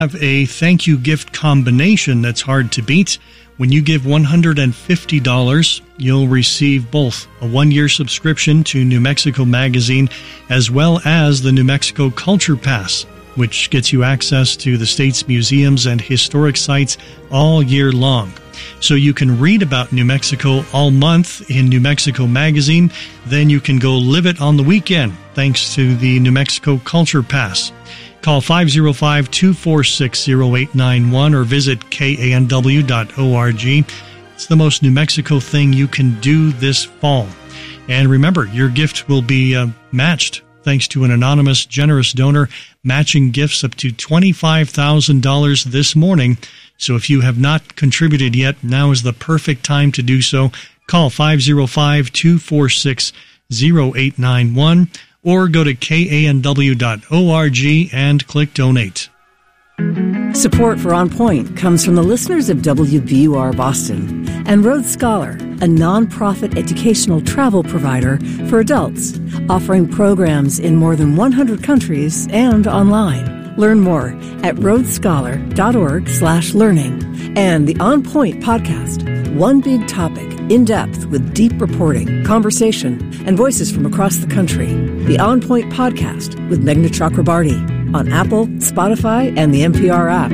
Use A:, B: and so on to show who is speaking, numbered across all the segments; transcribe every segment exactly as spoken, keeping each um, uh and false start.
A: Have a thank you gift combination that's hard to beat. When you give one hundred fifty dollars, you'll receive both a one-year subscription to New Mexico Magazine as well as the New Mexico Culture Pass, which gets you access to the state's museums and historic sites all year long. So you can read about New Mexico all month in New Mexico Magazine, then you can go live it on the weekend thanks to the New Mexico Culture Pass. Call five oh five, two four six, oh eight nine one or visit K A N W dot org. It's the most New Mexico thing you can do this fall. And remember, your gift will be uh, matched thanks to an anonymous, generous donor matching gifts up to twenty-five thousand dollars this morning. So if you have not contributed yet, now is the perfect time to do so. Call five oh five, two four six, oh eight nine one or go to K A N W dot org and click Donate.
B: Support for On Point comes from the listeners of W B U R Boston and Road Scholar, a nonprofit educational travel provider for adults, offering programs in more than one hundred countries and online. Learn more at roadscholar.org slash learning. And the On Point podcast, one big topic, in-depth with deep reporting, conversation, and voices from across the country. The On Point podcast with Meghna Chakrabarty on Apple, Spotify, and the N P R app.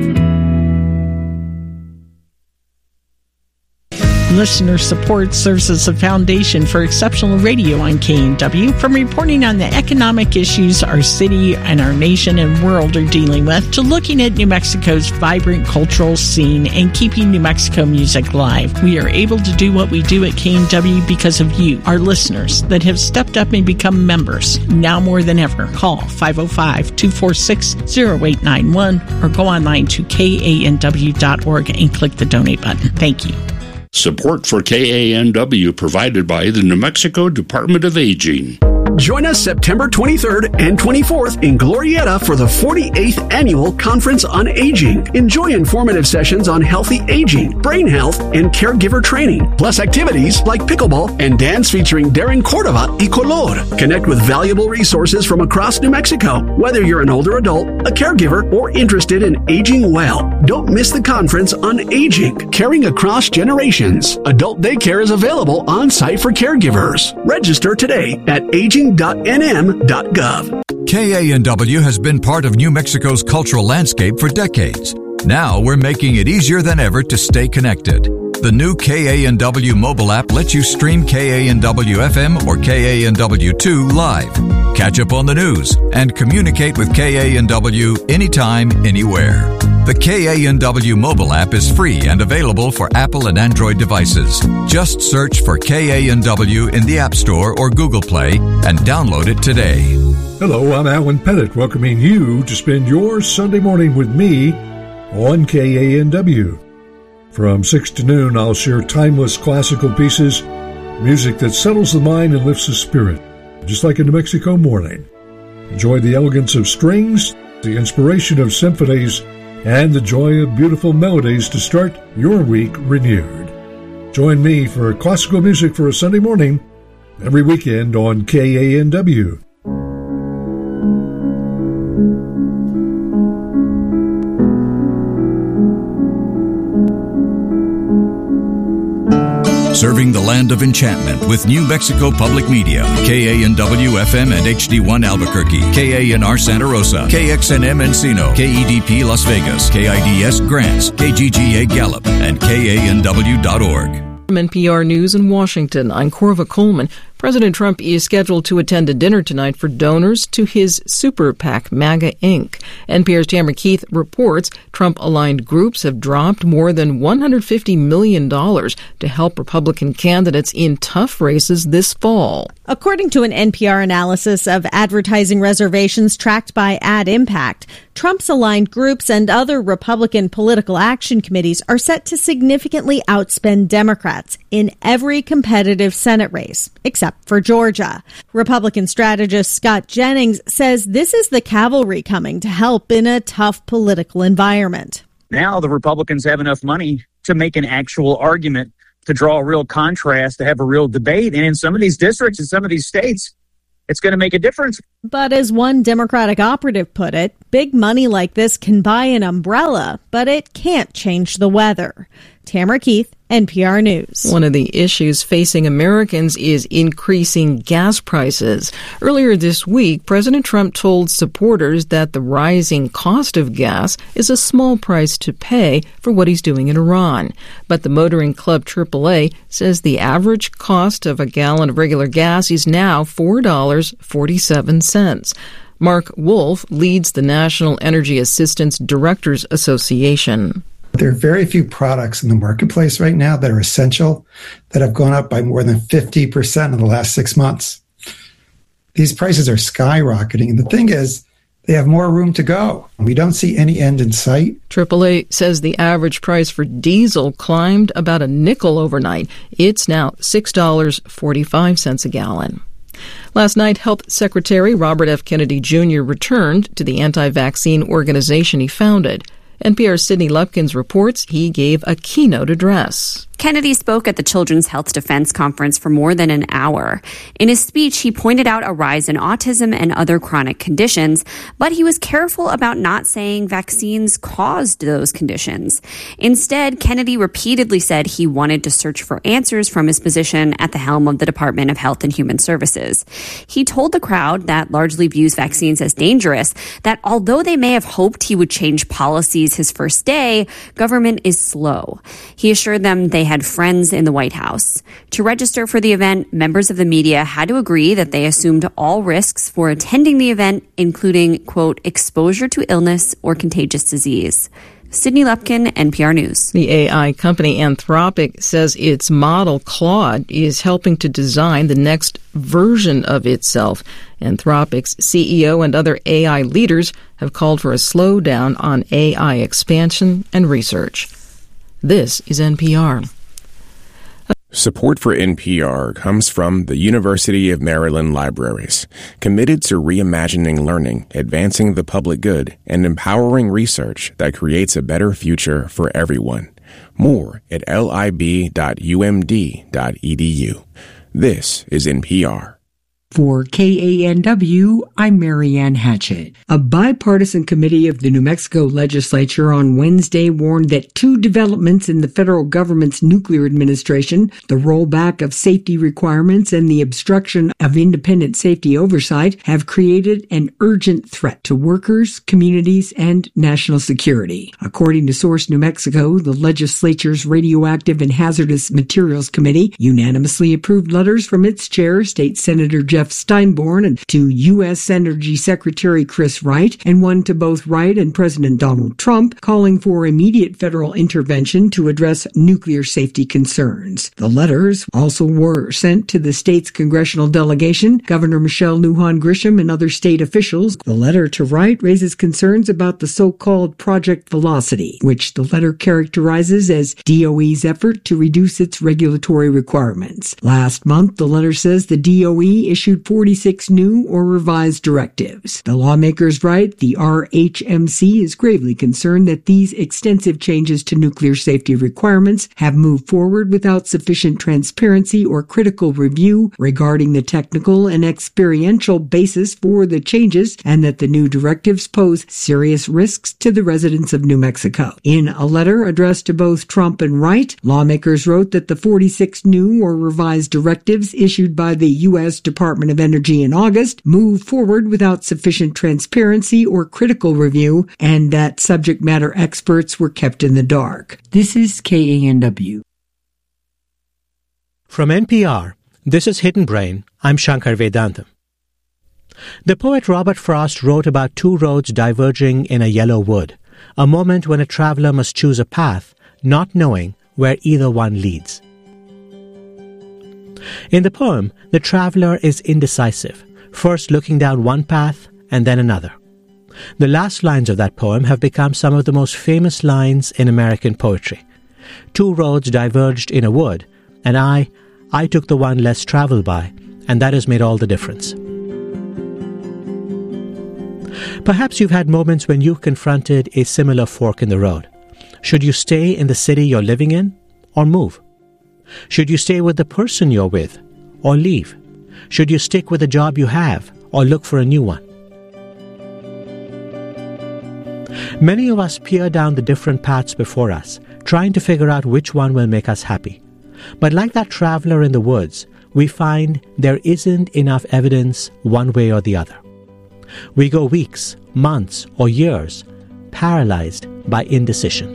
C: Listener support serves as a foundation for exceptional radio on K N W, from reporting on the economic issues our city and our nation and world are dealing with, to looking at New Mexico's vibrant cultural scene and keeping New Mexico music alive. We are able to do what we do at K N W because of you, our listeners, that have stepped up and become members. Now more than ever, call five oh five, two four six, oh eight nine one or go online to K A N W dot org and click the donate button. Thank you.
D: Support for K A N W provided by the New Mexico Department of Aging.
E: Join us September twenty-third and twenty-fourth in Glorieta for the forty-eighth Annual Conference on Aging. Enjoy informative sessions on healthy aging, brain health, and caregiver training, plus activities like pickleball and dance featuring Darren Cordova y Color. Connect with valuable resources from across New Mexico, whether you're an older adult, a caregiver, or interested in aging well. Don't miss the Conference on Aging, Caring Across Generations. Adult daycare is available on site for caregivers. Register today at aging dot n m dot gov.
F: K A N W has been part of New Mexico's cultural landscape for decades. Now we're making it easier than ever to stay connected. The new K A N W mobile app lets you stream K A N W F M or K A N W two live, catch up on the news, and communicate with K A N W anytime, anywhere. The K A N W mobile app is free and available for Apple and Android devices. Just search for K A N W in the App Store or Google Play and download it today.
G: Hello, I'm Alan Pettit, welcoming you to spend your Sunday morning with me on K A N W. From six to noon, I'll share timeless classical pieces, music that settles the mind and lifts the spirit, just like a New Mexico morning. Enjoy the elegance of strings, the inspiration of symphonies, and the joy of beautiful melodies to start your week renewed. Join me for classical music for a Sunday morning every weekend on K A N W.
F: Serving the land of enchantment with New Mexico Public Media, K A N W F M and H D one Albuquerque, K A N R Santa Rosa, K X N M Encino, K E D P Las Vegas, K I D S Grants, K G G A Gallup, and K A N W dot org.
H: From N P R News in Washington, I'm Corva Coleman. President Trump is scheduled to attend a dinner tonight for donors to his super PAC, MAGA Incorporated. N P R's Tamara Keith reports Trump-aligned groups have dropped more than one hundred fifty million dollars to help Republican candidates in tough races this fall.
I: According to an N P R analysis of advertising reservations tracked by Ad Impact, Trump's aligned groups and other Republican political action committees are set to significantly outspend Democrats in every competitive Senate race, except for Georgia. Republican strategist Scott Jennings says this is the cavalry coming to help in a tough political environment.
J: Now the Republicans have enough money to make an actual argument, to draw a real contrast, to have a real debate. And in some of these districts, in some of these states, it's going to make a difference.
I: But as one Democratic operative put it, big money like this can buy an umbrella, but it can't change the weather. Tamara Keith, N P R News.
H: One of the issues facing Americans is increasing gas prices. Earlier this week, President Trump told supporters that the rising cost of gas is a small price to pay for what he's doing in Iran. But the motoring club triple A says the average cost of a gallon of regular gas is now four dollars and forty-seven cents. Mark Wolf leads the National Energy Assistance Directors Association.
K: There are very few products in the marketplace right now that are essential that have gone up by more than fifty percent in the last six months. These prices are skyrocketing. And the thing is, they have more room to go. We don't see any end in sight.
H: triple A says the average price for diesel climbed about a nickel overnight. It's now six dollars and forty-five cents a gallon. Last night, Health Secretary Robert F. Kennedy Junior returned to the anti-vaccine organization he founded. N P R's Sydney Lupkins reports he gave a keynote address.
L: Kennedy spoke at the Children's Health Defense Conference for more than an hour. In his speech, he pointed out a rise in autism and other chronic conditions, but he was careful about not saying vaccines caused those conditions. Instead, Kennedy repeatedly said he wanted to search for answers from his position at the helm of the Department of Health and Human Services. He told the crowd that largely views vaccines as dangerous that although they may have hoped he would change policies his first day, government is slow. He assured them they had friends in the White House. To register for the event, members of the media had to agree that they assumed all risks for attending the event, including, quote, exposure to illness or contagious disease. Sydney Lupkin, N P R News.
H: The A I company Anthropic says its model Claude is helping to design the next version of itself. Anthropic's C E O and other A I leaders have called for a slowdown on A I expansion and research. This is N P R.
M: Support for N P R comes from the University of Maryland Libraries, committed to reimagining learning, advancing the public good, and empowering research that creates a better future for everyone. More at lib dot u m d dot e d u. This is N P R.
N: For K A N W, I'm Marianne Hatchett. A bipartisan committee of the New Mexico legislature on Wednesday warned that two developments in the federal government's nuclear administration, the rollback of safety requirements and the obstruction of independent safety oversight, have created an urgent threat to workers, communities, and national security. According to Source New Mexico, the legislature's Radioactive and Hazardous Materials Committee unanimously approved letters from its chair, State Senator Jeff Steinborn, and to U S Energy Secretary Chris Wright, and one to both Wright and President Donald Trump, calling for immediate federal intervention to address nuclear safety concerns. The letters also were sent to the state's congressional delegation, Governor Michelle Lujan Grisham, and other state officials. The letter to Wright raises concerns about the so-called Project Velocity, which the letter characterizes as D O E's effort to reduce its regulatory requirements. Last month, the letter says the D O E issued forty-six new or revised directives. The lawmakers write the R H M C is gravely concerned that these extensive changes to nuclear safety requirements have moved forward without sufficient transparency or critical review regarding the technical and experiential basis for the changes, and that the new directives pose serious risks to the residents of New Mexico. In a letter addressed to both Trump and Wright, lawmakers wrote that the forty-six new or revised directives issued by the U S Department of Energy in August move forward without sufficient transparency or critical review, and that subject matter experts were kept in the dark. This is K A N W.
O: From N P R, this is Hidden Brain. I'm Shankar Vedantam. The poet Robert Frost wrote about two roads diverging in a yellow wood, a moment when a traveler must choose a path, not knowing where either one leads. In the poem, the traveler is indecisive, first looking down one path and then another. The last lines of that poem have become some of the most famous lines in American poetry. Two roads diverged in a wood, and I, I took the one less traveled by, and that has made all the difference. Perhaps you've had moments when you confronted a similar fork in the road. Should you stay in the city you're living in, or move? Should you stay with the person you're with, or leave? Should you stick with the job you have or look for a new one? Many of us peer down the different paths before us, trying to figure out which one will make us happy. But like that traveler in the woods, we find there isn't enough evidence one way or the other. We go weeks, months, or years paralyzed by indecision.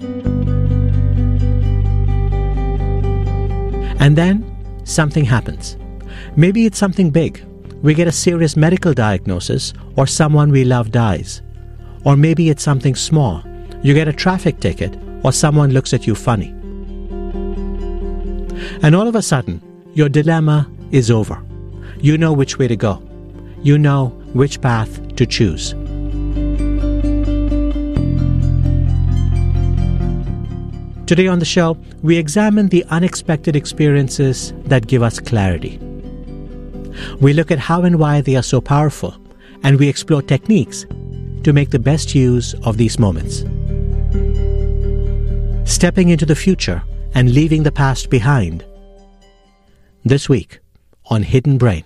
O: And then something happens. Maybe it's something big. We get a serious medical diagnosis, or someone we love dies. Or maybe it's something small. You get a traffic ticket, or someone looks at you funny. And all of a sudden, your dilemma is over. You know which way to go. You know which path to choose. Today on the show, we examine the unexpected experiences that give us clarity. We look at how and why they are so powerful, and we explore techniques to make the best use of these moments. Stepping into the future and leaving the past behind. This week on Hidden Brain.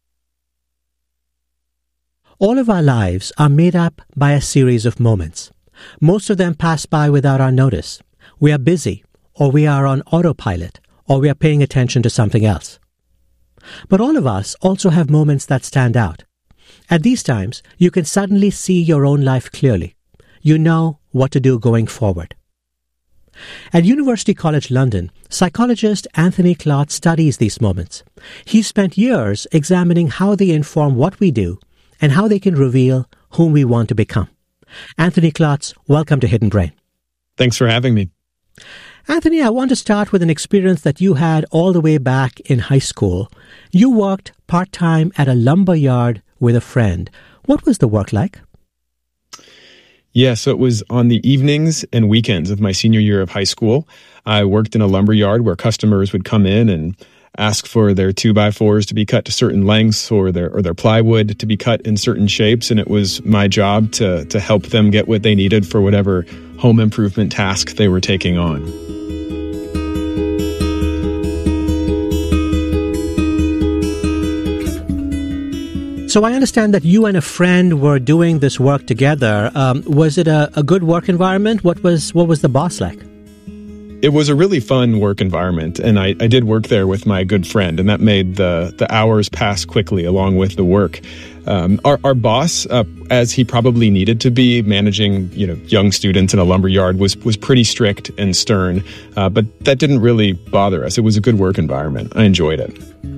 O: All of our lives are made up by a series of moments. Most of them pass by without our notice. We are busy, or we are on autopilot, or we are paying attention to something else. But all of us also have moments that stand out. At these times, you can suddenly see your own life clearly. You know what to do going forward. At University College London, psychologist Anthony Klotz studies these moments. He spent years examining how they inform what we do and how they can reveal whom we want to become. Anthony Klotz, welcome to Hidden Brain.
P: Thanks for having me.
O: Anthony, I want to start with an experience that you had all the way back in high school. You worked part-time at a lumber yard with a friend. What was the work like?
P: Yeah, so it was on the evenings and weekends of my senior year of high school. I worked in a lumber yard where customers would come in and ask for their two by fours to be cut to certain lengths, or their or their plywood to be cut in certain shapes, and it was my job to to help them get what they needed for whatever home improvement task they were taking on.
O: So I understand that you and a friend were doing this work together. Um, was it a, a good work environment? What was what was the boss like?
P: It was a really fun work environment, and I, I did work there with my good friend, and that made the, the hours pass quickly along with the work. Um, our, our boss, uh, as he probably needed to be, managing you know young students in a lumber yard, was was pretty strict and stern, uh, but that didn't really bother us. It was a good work environment. I enjoyed it.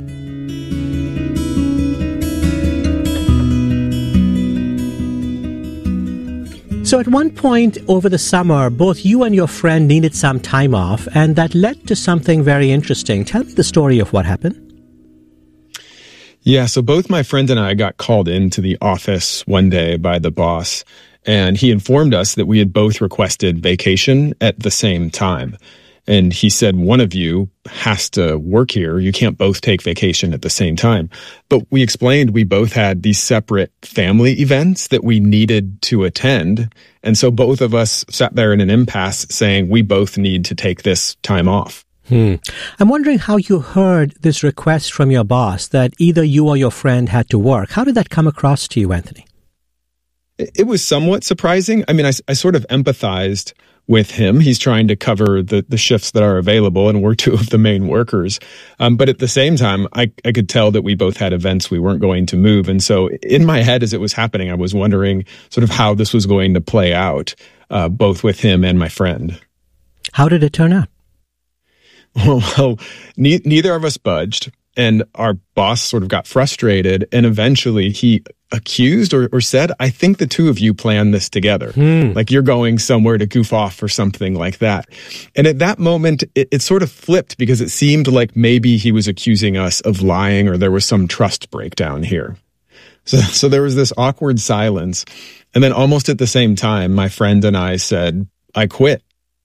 O: So at one point over the summer, both you and your friend needed some time off, and that led to something very interesting. Tell me the story of what happened.
P: Yeah, so both my friend and I got called into the office one day by the boss, and he informed us that we had both requested vacation at the same time. And he said, one of you has to work here. You can't both take vacation at the same time. But we explained we both had these separate family events that we needed to attend. And so both of us sat there in an impasse saying we both need to take this time off.
O: Hmm. I'm wondering how you heard this request from your boss that either you or your friend had to work. How did that come across to you, Anthony?
P: It was somewhat surprising. I mean, I, I sort of empathized with him. He's trying to cover the, the shifts that are available, and we're two of the main workers. Um, but at the same time, I, I could tell that we both had events we weren't going to move. And so in my head, as it was happening, I was wondering sort of how this was going to play out, uh, both with him and my friend.
O: How did it turn out?
P: Well, ne- neither of us budged, and our boss sort of got frustrated, and eventually he accused or, or said, I think the two of you planned this together. Hmm. Like you're going somewhere to goof off or something like that. And at that moment, it, it sort of flipped because it seemed like maybe he was accusing us of lying, or there was some trust breakdown here. So, so there was this awkward silence. And then almost at the same time, my friend and I said, I quit.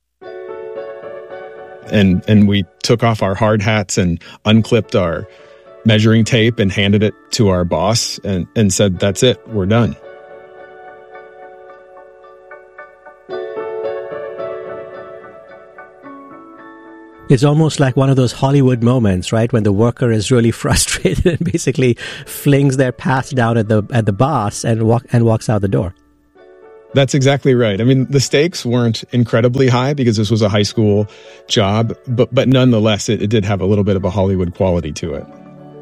P: And and we took off our hard hats and unclipped our measuring tape and handed it to our boss and, and said, that's it, we're done.
O: It's almost like one of those Hollywood moments, right, when the worker is really frustrated and basically flings their pass down at the at the boss and walk and walks out the door.
P: That's exactly right. I mean, the stakes weren't incredibly high because this was a high school job, but but nonetheless, it, it did have a little bit of a Hollywood quality to it.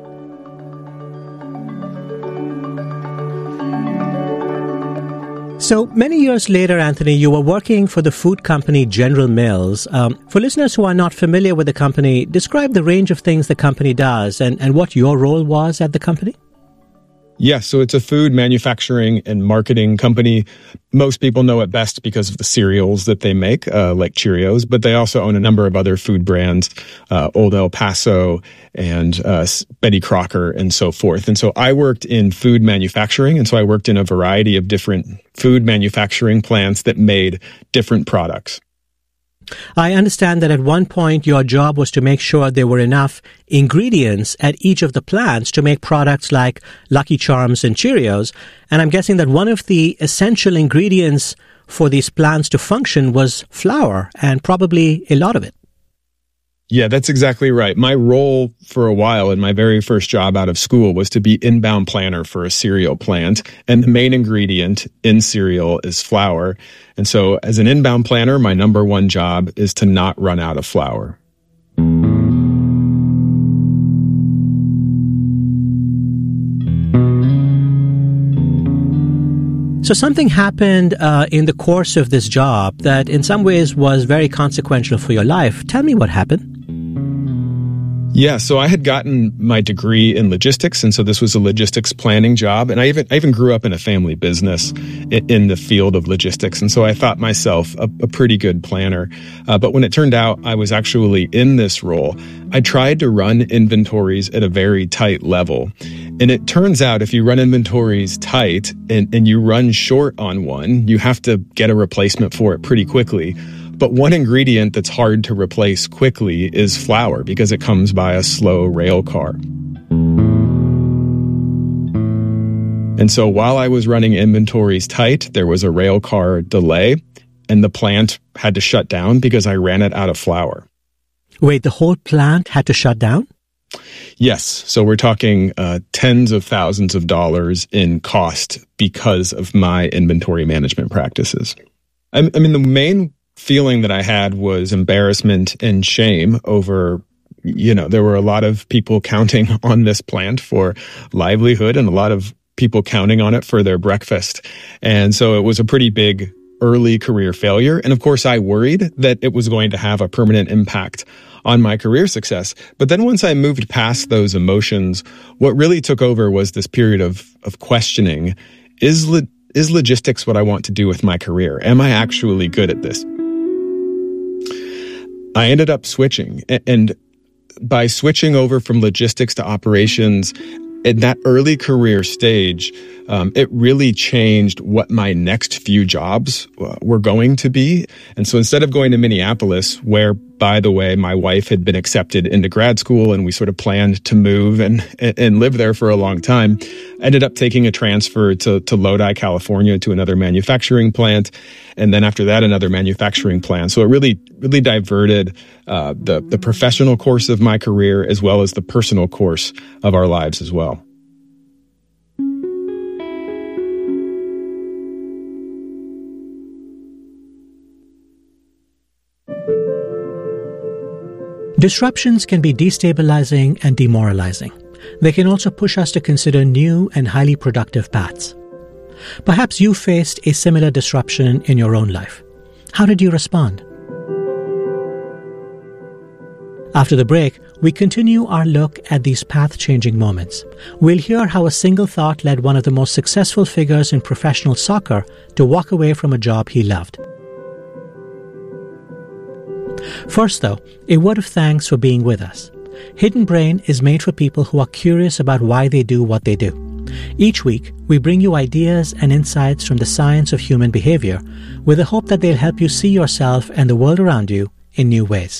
O: So many years later, Anthony, you were working for the food company General Mills. Um, for listeners who are not familiar with the company, describe the range of things the company does and, and what your role was at the company.
P: Yes, so it's a food manufacturing and marketing company. Most people know it best because of the cereals that they make, uh, like Cheerios, but they also own a number of other food brands, uh, Old El Paso and uh, Betty Crocker and so forth. And so I worked in food manufacturing, and so I worked in a variety of different food manufacturing plants that made different products.
O: I understand that at one point your job was to make sure there were enough ingredients at each of the plants to make products like Lucky Charms and Cheerios. And I'm guessing that one of the essential ingredients for these plants to function was flour, and probably a lot of it.
P: Yeah, that's exactly right. My role for a while in my very first job out of school was to be inbound planner for a cereal plant. And the main ingredient in cereal is flour. And so as an inbound planner, my number one job is to not run out of flour.
O: So something happened uh, in the course of this job that in some ways was very consequential for your life. Tell me what happened.
P: Yeah, so I had gotten my degree in logistics, and so this was a logistics planning job. And I even I even grew up in a family business in, in the field of logistics, and so I thought myself a, a pretty good planner. Uh, but when it turned out I was actually in this role, I tried to run inventories at a very tight level. And it turns out if you run inventories tight and, and you run short on one, you have to get a replacement for it pretty quickly. But one ingredient that's hard to replace quickly is flour because it comes by a slow rail car. And so while I was running inventories tight, there was a rail car delay and the plant had to shut down because I ran it out of flour.
O: Wait, the whole plant had to shut down?
P: Yes. So we're talking uh, tens of thousands of dollars in cost because of my inventory management practices. I, I mean, the main feeling that I had was embarrassment and shame over, you know, there were a lot of people counting on this plant for livelihood and a lot of people counting on it for their breakfast. And so it was a pretty big early career failure. And of course, I worried that it was going to have a permanent impact on my career success. But then once I moved past those emotions, what really took over was this period of, of questioning. Is, lo- is logistics what I want to do with my career? Am I actually good at this? I ended up switching, and by switching over from logistics to operations, in that early career stage, um, it really changed what my next few jobs uh, were going to be. And so instead of going to Minneapolis, where, by the way, my wife had been accepted into grad school and we sort of planned to move and and live there for a long time, I ended up taking a transfer to, to Lodi, California, to another manufacturing plant. And then after that, another manufacturing plant. So it really, really diverted uh, the, the professional course of my career as well as the personal course of our lives as well.
O: Disruptions can be destabilizing and demoralizing. They can also push us to consider new and highly productive paths. Perhaps you faced a similar disruption in your own life. How did you respond? After the break, we continue our look at these path-changing moments. We'll hear how a single thought led one of the most successful figures in professional soccer to walk away from a job he loved. First, though, a word of thanks for being with us. Hidden Brain is made for people who are curious about why they do what they do. Each week, we bring you ideas and insights from the science of human behavior with the hope that they'll help you see yourself and the world around you in new ways.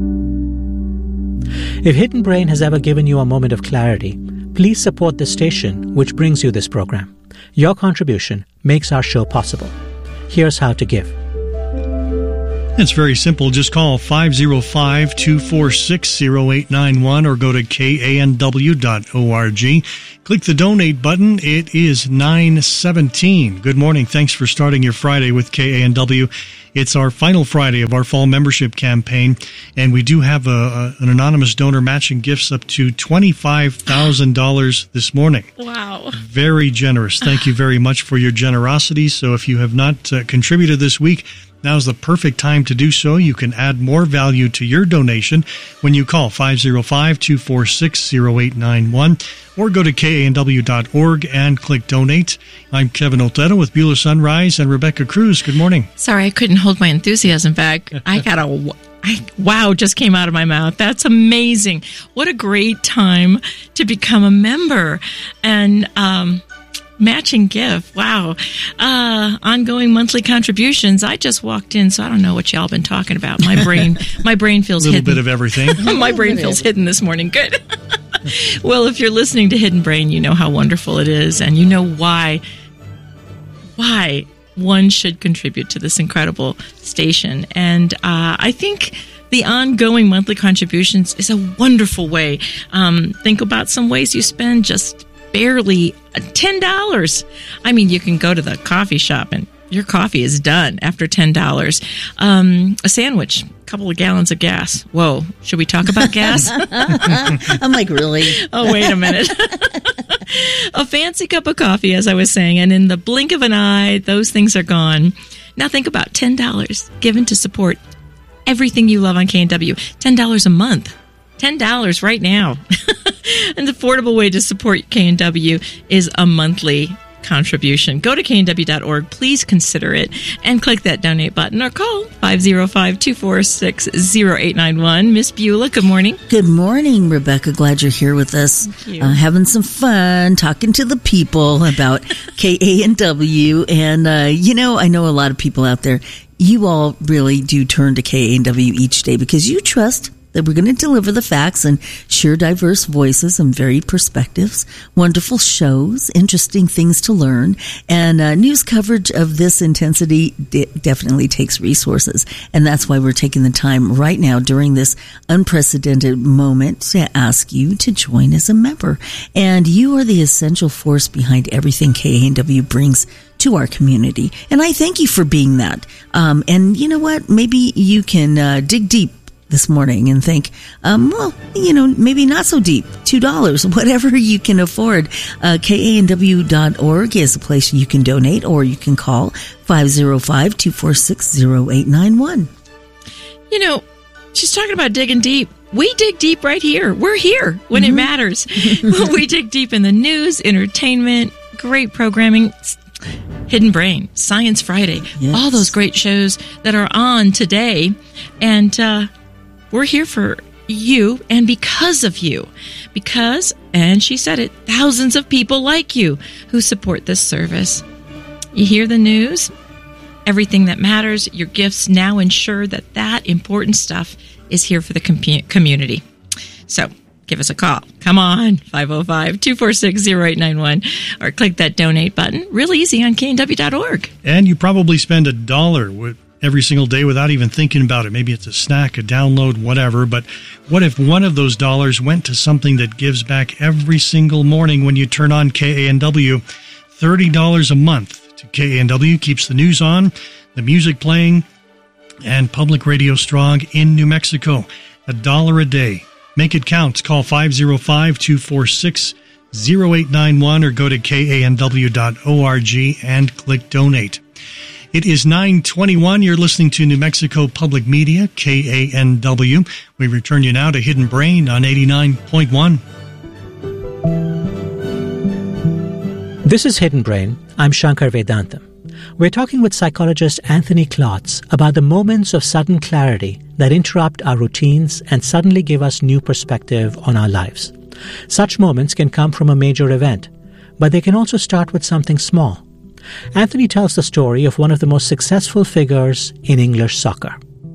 O: If Hidden Brain has ever given you a moment of clarity, please support the station which brings you this program. Your contribution makes our show possible. Here's how to give.
A: It's very simple. Just call five oh five, two four six, oh eight nine one or go to K A N W dot org. Click the donate button. It is nine seventeen. Good morning. Thanks for starting your Friday with K A N W. It's our final Friday of our fall membership campaign, and we do have a, a, an anonymous donor matching gifts up to twenty-five thousand dollars this morning.
C: Wow.
A: Very generous. Thank you very much for your generosity. So if you have not uh, contributed this week, now's the perfect time to do so. You can add more value to your donation when you call five oh five, two four six, oh eight nine one or go to K A N W dot org and click donate. I'm Kevin Otero with Beulah Sunrise and Rebecca Cruz. Good morning.
C: Sorry, I couldn't hold my enthusiasm back. I got a I, wow just came out of my mouth. That's amazing. What a great time to become a member. And, um, matching gift. Wow. Uh, ongoing monthly contributions. I just walked in, so I don't know what y'all been talking about. My brain, my brain feels
A: hidden. A little
C: hidden.
A: bit of everything.
C: My brain feels hidden this morning. Good. Well, if you're listening to Hidden Brain, you know how wonderful it is, and you know why, why one should contribute to this incredible station. And uh, I think the ongoing monthly contributions is a wonderful way. Um, think about some ways you spend just barely ten dollars. I mean, you can go to the coffee shop and your coffee is done after ten dollars. Um, a sandwich, a couple of gallons of gas. Whoa, should we talk about gas?
Q: I'm like, really?
C: Oh, wait a minute. A fancy cup of coffee, as I was saying, and in the blink of an eye, those things are gone. Now think about ten dollars given to support everything you love on K A N W. ten dollars a month. ten dollars right now. An affordable way to support K A N W is a monthly contribution. Go to K A N W dot org. Please consider it and click that donate button or call five oh five, two four six, oh eight nine one. Miss Beulah, good morning.
Q: Good morning, Rebecca. Glad you're here with us. Uh, having some fun, talking to the people about K A N W. And, uh, you know, I know a lot of people out there, you all really do turn to K A N W each day because you trust that we're going to deliver the facts and share diverse voices and varied perspectives, wonderful shows, interesting things to learn, and uh, news coverage of this intensity de- definitely takes resources. And that's why we're taking the time right now during this unprecedented moment to ask you to join as a member. And you are the essential force behind everything K A N W brings to our community. And I thank you for being that. Um, and you know what? Maybe you can uh, dig deep this morning and think, um, well, you know, maybe not so deep, two dollars, whatever you can afford. Uh, K A N W dot org is a place you can donate, or you can call five oh five, two four six, oh eight nine one.
C: You know, she's talking about digging deep. We dig deep right here. We're here when mm-hmm. it matters. We dig deep in the news, entertainment, great programming, Hidden Brain, Science Friday, yes. All those great shows that are on today. And, uh, we're here for you and because of you. Because, and she said it, thousands of people like you who support this service. You hear the news? Everything that matters, your gifts now ensure that that important stuff is here for the com- community. So, give us a call. Come on, five oh five, two four six, oh eight nine one, or click that donate button. Real easy on K A N W dot org.
A: And you probably spend a dollar with every single day without even thinking about it. Maybe it's a snack, a download, whatever. But what if one of those dollars went to something that gives back every single morning when you turn on K A N W? thirty dollars a month to K A N W keeps the news on, the music playing, and public radio strong in New Mexico. A dollar a day. Make it count. Call five oh five, two four six, oh eight nine one or go to K A N W dot org and click donate. It is nine twenty-one. You're listening to New Mexico Public Media, K A N W. We return you now to Hidden Brain on eighty-nine point one.
O: This is Hidden Brain. I'm Shankar Vedantam. We're talking with psychologist Anthony Klotz about the moments of sudden clarity that interrupt our routines and suddenly give us new perspective on our lives. Such moments can come from a major event, but they can also start with something small. Anthony tells the story of one of the most successful figures in English soccer.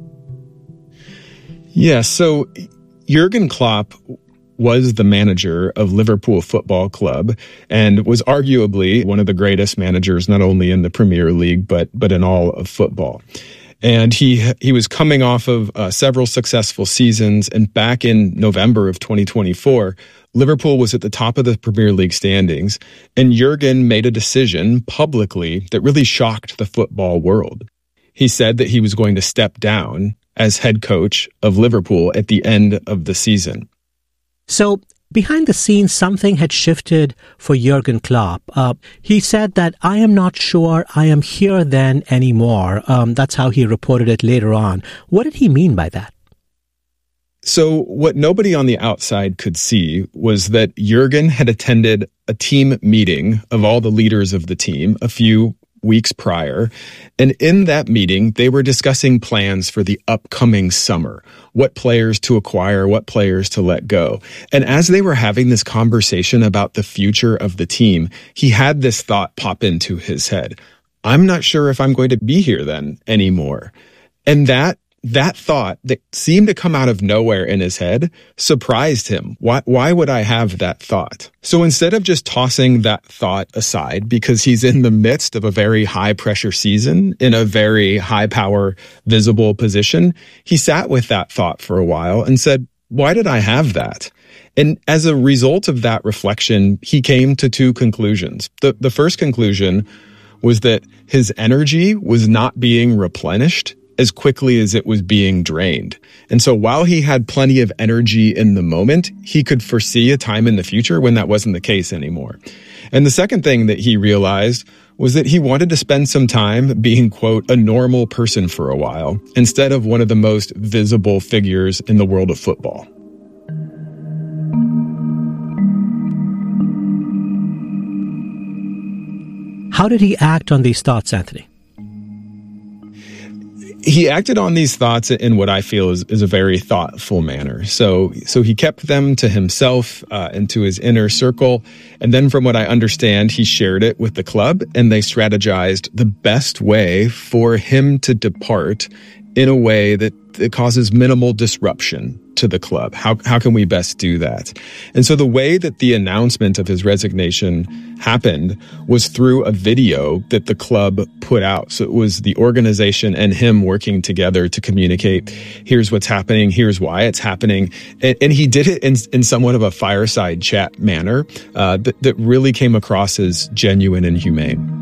P: Yeah, so Jurgen Klopp was the manager of Liverpool Football Club and was arguably one of the greatest managers not only in the Premier League but but in all of football. And he he was coming off of uh, several successful seasons. And back in November of twenty twenty-four, Liverpool was at the top of the Premier League standings. And Jurgen made a decision publicly that really shocked the football world. He said that he was going to step down as head coach of Liverpool at the end of the season.
O: So, behind the scenes, something had shifted for Jurgen Klopp. Uh, he said that, I am not sure I am here then anymore. Um, that's how he reported it later on. What did he mean by that?
P: So what nobody on the outside could see was that Jurgen had attended a team meeting of all the leaders of the team a few weeks prior. And in that meeting, they were discussing plans for the upcoming summer, what players to acquire, what players to let go. And as they were having this conversation about the future of the team, he had this thought pop into his head. I'm not sure if I'm going to be here then anymore. And that That thought that seemed to come out of nowhere in his head surprised him. Why, why would I have that thought? So instead of just tossing that thought aside because he's in the midst of a very high pressure season in a very high power visible position, he sat with that thought for a while and said, why did I have that? And as a result of that reflection, he came to two conclusions. The, the first conclusion was that his energy was not being replenished as quickly as it was being drained. And so while he had plenty of energy in the moment, he could foresee a time in the future when that wasn't the case anymore. And the second thing that he realized was that he wanted to spend some time being, quote, a normal person for a while, instead of one of the most visible figures in the world of football.
O: How did he act on these thoughts, Anthony?
P: He acted on these thoughts in what I feel is, is a very thoughtful manner. So, so he kept them to himself uh, and to his inner circle. And then from what I understand, he shared it with the club and they strategized the best way for him to depart in a way that, that causes minimal disruption to the club. How, how can we best do that? And so the way that the announcement of his resignation happened was through a video that the club put out. So it was the organization and him working together to communicate, here's what's happening, here's why it's happening. And, and he did it in, in somewhat of a fireside chat manner uh, that, that really came across as genuine and humane.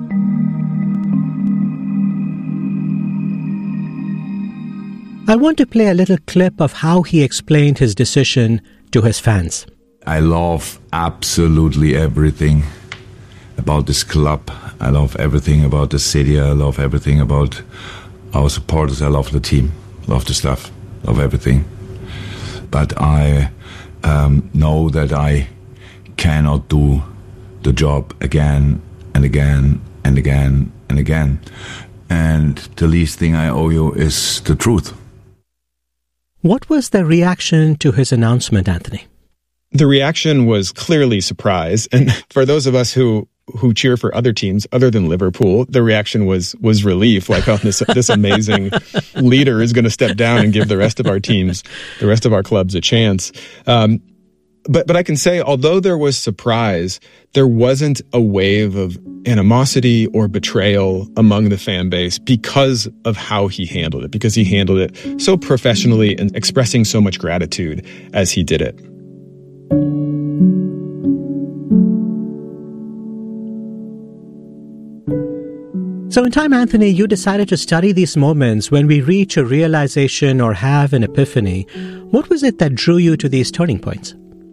O: I want to play a little clip of how he explained his decision to his fans.
R: I love absolutely everything about this club. I love everything about the city. I love everything about our supporters. I love the team, love the staff, love everything. But I um, know that I cannot do the job again and again and again and again. And the least thing I owe you is the truth.
O: What was the reaction to his announcement, Anthony?
P: The reaction was clearly surprise. And for those of us who who cheer for other teams other than Liverpool, the reaction was was relief. Like, oh, this this amazing leader is going to step down and give the rest of our teams, the rest of our clubs a chance. Um, but but I can say, although there was surprise, there wasn't a wave of animosity or betrayal among the fan base because of how he handled it, because he handled it so professionally and expressing so much gratitude as he did it.
O: So in time, Anthony, you decided to study these moments when we reach a realization or have an epiphany. What was it that drew you to these turning points?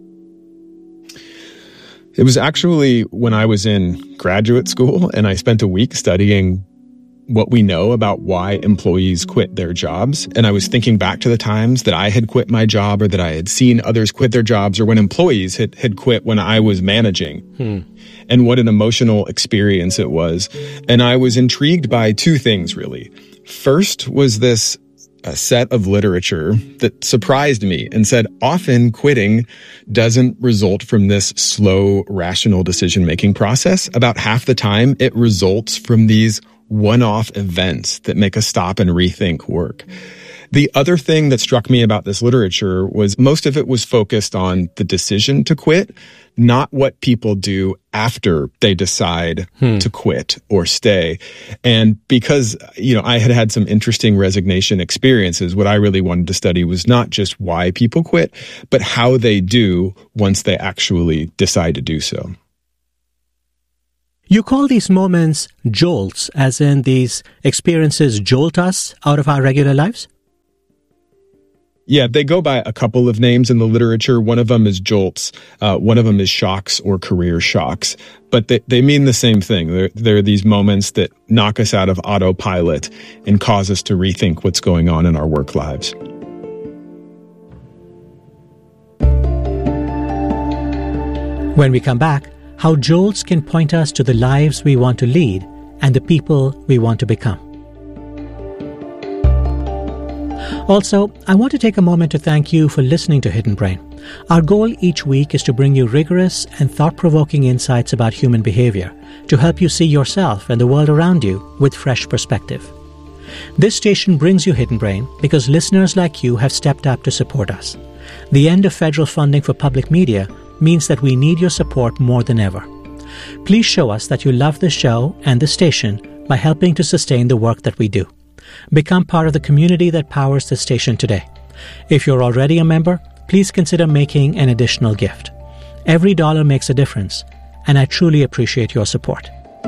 P: It was actually when I was in graduate school and I spent a week studying what we know about why employees quit their jobs. And I was thinking back to the times that I had quit my job or that I had seen others quit their jobs or when employees had, had quit when I was managing. Hmm. And what an emotional experience it was. And I was intrigued by two things, really. First was this a set of literature that surprised me and said often quitting doesn't result from this slow, rational decision-making process. About half the time, it results from these one-off events that make us stop and rethink work. The other thing that struck me about this literature was most of it was focused on the decision to quit, not what people do after they decide hmm. to quit or stay. And because, you know, I had had some interesting resignation experiences, what I really wanted to study was not just why people quit, but how they do once they actually decide to do so.
O: You call these moments jolts, as in these experiences jolt us out of our regular lives?
P: Yeah, they go by a couple of names in the literature. One of them is jolts. Uh, one of them is shocks or career shocks. But they, they mean the same thing. They're, they're these moments that knock us out of autopilot and cause us to rethink what's going on in our work lives.
O: When we come back, how jolts can point us to the lives we want to lead and the people we want to become. Also, I want to take a moment to thank you for listening to Hidden Brain. Our goal each week is to bring you rigorous and thought-provoking insights about human behavior to help you see yourself and the world around you with fresh perspective. This station brings you Hidden Brain because listeners like you have stepped up to support us. The end of federal funding for public media means that we need your support more than ever. Please show us that you love the show and the station by helping to sustain the work that we do. Become part of the community that powers the station today. If you're already a member, please consider making an additional gift. Every dollar makes a difference, and I truly appreciate your support.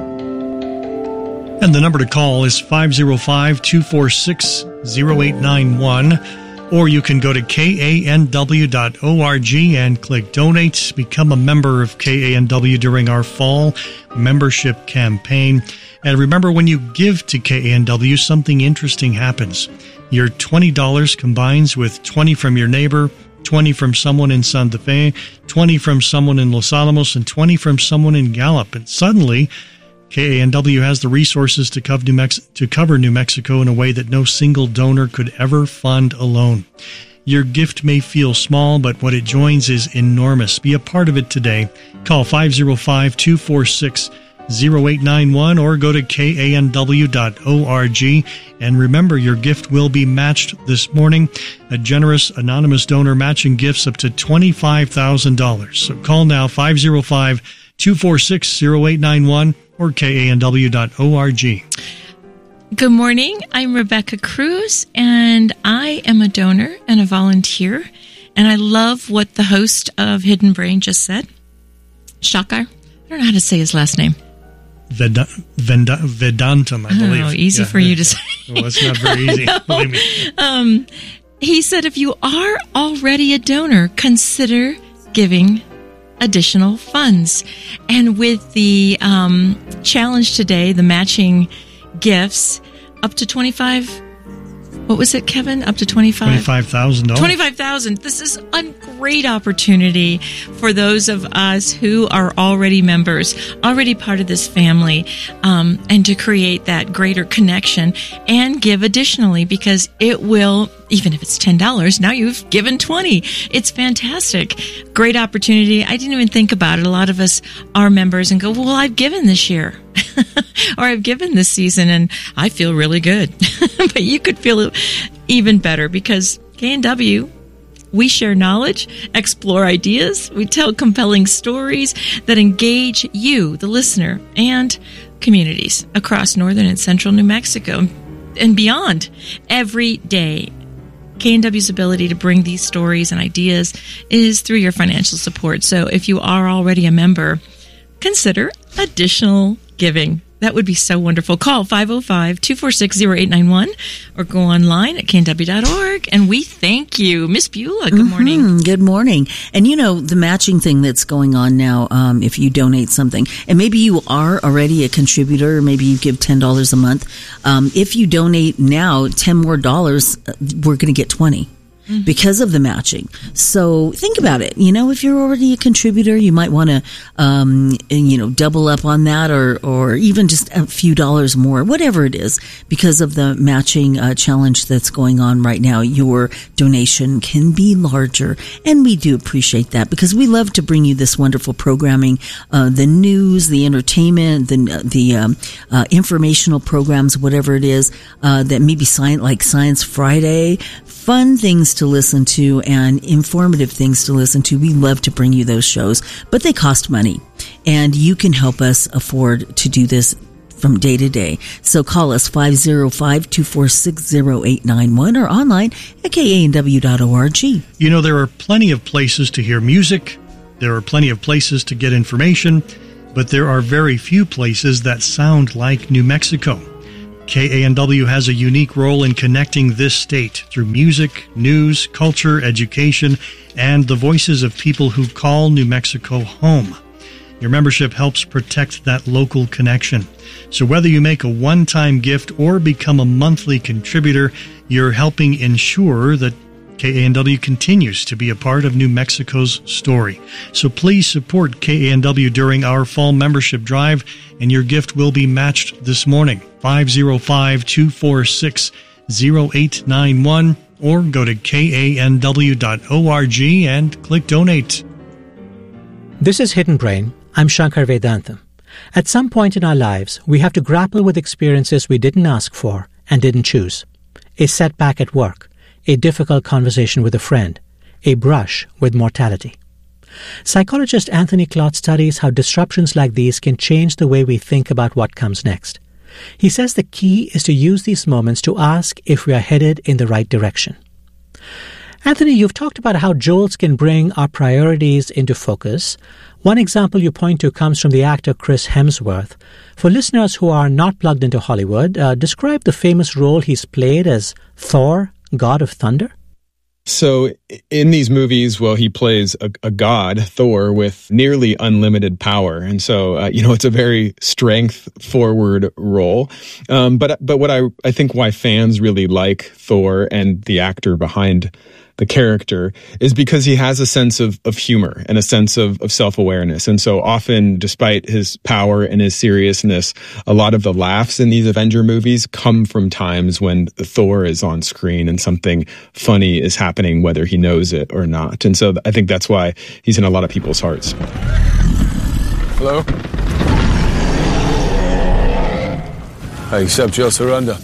A: And the number to call is five oh five, two four six, oh eight nine one. Or you can go to K A N W dot org and click Donate. Become a member of K A N W during our fall membership campaign. And remember, when you give to K A N W, something interesting happens. Your twenty dollars combines with twenty from your neighbor, twenty from someone in Santa Fe, twenty from someone in Los Alamos, and twenty from someone in Gallup. And suddenly, K A N W has the resources to cover, New Mex- to cover New Mexico in a way that no single donor could ever fund alone. Your gift may feel small, but what it joins is enormous. Be a part of it today. Call five oh five, two four six, oh eight nine one or go to K A N W dot org. And remember, your gift will be matched this morning. A generous anonymous donor matching gifts up to twenty-five thousand dollars. So call now, five oh five, two four six, oh eight nine one or K A N W dot org.
S: Good morning. I'm Rebecca Cruz, and I am a donor and a volunteer, and I love what the host of Hidden Brain just said. Shakar. I don't know how to say his last name.
A: Veda, Veda, Vedantam, I believe.
S: Oh, easy
A: yeah.
S: for you to say.
A: Well, it's not very easy, believe me.
S: Um, he said if you are already a donor, consider giving additional funds. And with the um, challenge today, the matching gifts, up to twenty-five, what was it, Kevin? Up to twenty-five?
A: twenty-five thousand dollars.
S: twenty-five thousand dollars. This is a great opportunity for those of us who are already members, already part of this family, um, and to create that greater connection and give additionally, because it will, even if it's ten dollars, now you've given twenty dollars. It's fantastic. Great opportunity. I didn't even think about it. A lot of us are members and go, well, I've given this year. Or I've given this season and I feel really good. But you could feel even better because K A N W, we share knowledge, explore ideas, we tell compelling stories that engage you, the listener, and communities across northern and central New Mexico and beyond every day. K A N W's ability to bring these stories and ideas is through your financial support. So if you are already a member, consider additional giving. That would be so wonderful. Call five oh five, two four six, oh eight nine one or go online at K A N W dot org. And we thank you. Miss Beulah, good morning.
Q: Mm-hmm. Good morning. And you know, the matching thing that's going on now, um, if you donate something, and maybe you are already a contributor, or maybe you give ten dollars a month. Um, if you donate now ten more dollars, we're going to get twenty. mm-hmm. because of the matching. So think about it. You know, if you're already a contributor, you might want to, um, you know, double up on that, or or even just a few dollars more, whatever it is, because of the matching uh, challenge that's going on right now. Your donation can be larger, and we do appreciate that because we love to bring you this wonderful programming, uh, the news, the entertainment, the the um, uh, informational programs, whatever it is, uh, that maybe science, like Science Friday, fun things to listen to and informative things to listen to. We love to bring you those shows, but they cost money, and you can help us afford to do this from day to day. So call us five oh five, two four six, oh eight nine one or online at K A N W dot org.
A: You know, there are plenty of places to hear music. There are plenty of places to get information, but there are very few places that sound like New Mexico. K A N W has a unique role in connecting this state through music, news, culture, education, and the voices of people who call New Mexico home. Your membership helps protect that local connection. So whether you make a one-time gift or become a monthly contributor, you're helping ensure that K A N W continues to be a part of New Mexico's story. So please support K A N W during our fall membership drive, and your gift will be matched this morning. five oh five, two four six, oh eight nine one or go to K A N W dot org and click Donate.
O: This is Hidden Brain. I'm Shankar Vedantam. At some point in our lives, we have to grapple with experiences we didn't ask for and didn't choose. A setback at work, a difficult conversation with a friend, a brush with mortality. Psychologist Anthony Klotz studies how disruptions like these can change the way we think about what comes next. He says the key is to use these moments to ask if we are headed in the right direction. Anthony, you've talked about how jolts can bring our priorities into focus. One example you point to comes from the actor Chris Hemsworth. For listeners who are not plugged into Hollywood, uh, describe the famous role he's played as Thor, God of Thunder.
P: So in these movies, well, he plays a, a god, Thor, with nearly unlimited power. And so, uh, you know, it's a very strength-forward role. Um, but but what I, I think why fans really like Thor and the actor behind the character is because he has a sense of, of humor and a sense of, of self-awareness. And so often, despite his power and his seriousness, a lot of the laughs in these Avenger movies come from times when Thor is on screen and something funny is happening, whether he knows it or not. And so I think that's why he's in a lot of people's hearts.
T: Hello? I accept your surrender.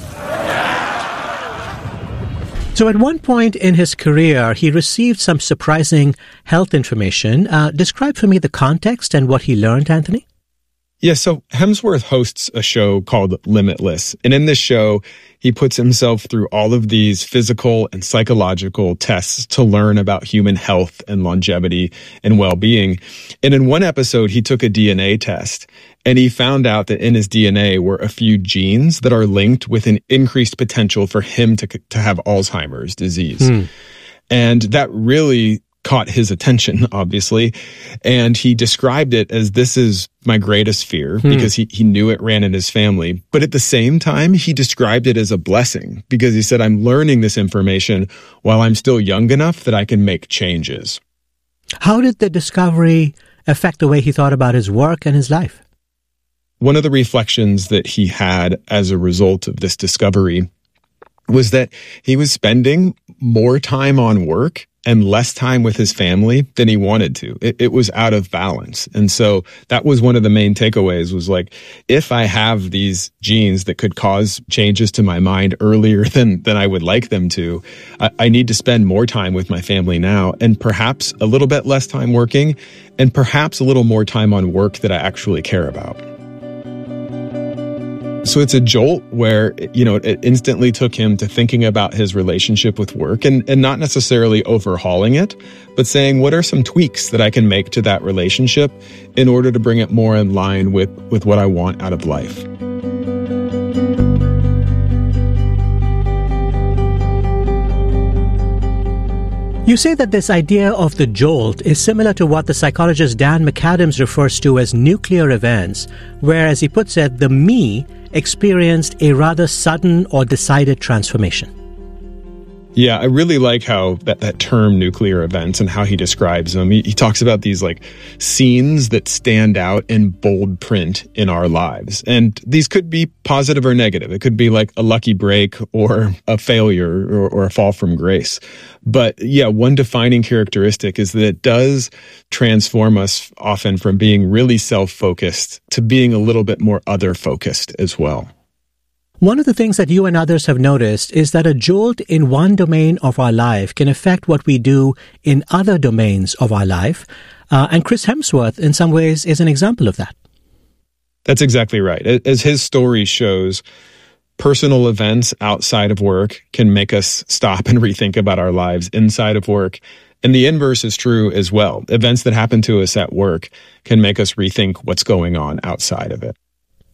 O: So at one point in his career, he received some surprising health information. Uh, describe for me the context and what he learned, Anthony.
P: Yeah, so Hemsworth hosts a show called Limitless. And in this show, he puts himself through all of these physical and psychological tests to learn about human health and longevity and well-being. And in one episode, he took a D N A test, and he found out that in his D N A were a few genes that are linked with an increased potential for him to, to have Alzheimer's disease. Hmm. And that really caught his attention, obviously. And he described it as, this is my greatest fear, hmm. because he, he knew it ran in his family. But at the same time, he described it as a blessing because he said, I'm learning this information while I'm still young enough that I can make changes.
O: How did the discovery affect the way he thought about his work and his life?
P: One of the reflections that he had as a result of this discovery was that he was spending more time on work and less time with his family than he wanted to. It, it was out of balance. And so that was one of the main takeaways, was like, if I have these genes that could cause changes to my mind earlier than, than I would like them to, I, I need to spend more time with my family now, and perhaps a little bit less time working, and perhaps a little more time on work that I actually care about. So it's a jolt where, you know, it instantly took him to thinking about his relationship with work, and, and not necessarily overhauling it, but saying, what are some tweaks that I can make to that relationship in order to bring it more in line with, with what I want out of life?
O: You say that this idea of the jolt is similar to what the psychologist Dan McAdams refers to as nuclear events, where, as he puts it, the me experienced a rather sudden or decided transformation.
P: Yeah, I really like how that, that term nuclear events and how he describes them. He, he talks about these like scenes that stand out in bold print in our lives. And these could be positive or negative. It could be like a lucky break or a failure or, or a fall from grace. But yeah, one defining characteristic is that it does transform us often from being really self-focused to being a little bit more other-focused as well.
O: One of the things that you and others have noticed is that a jolt in one domain of our life can affect what we do in other domains of our life. Uh, and Chris Hemsworth, in some ways, is an example of that.
P: That's exactly right. As his story shows, personal events outside of work can make us stop and rethink about our lives inside of work. And the inverse is true as well. Events that happen to us at work can make us rethink what's going on outside of it.